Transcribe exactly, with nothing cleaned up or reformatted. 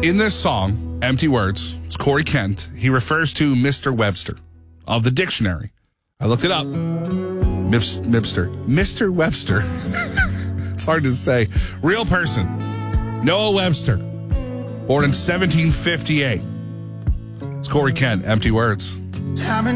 in this song, Empty Words, it's Corey Kent. He refers to Mister Webster of the dictionary. I looked it up. Mips, Mipster. Mister Webster. It's hard to say. Real person. Noah Webster. Born in seventeen fifty-eight. It's Corey Kent, Empty Words.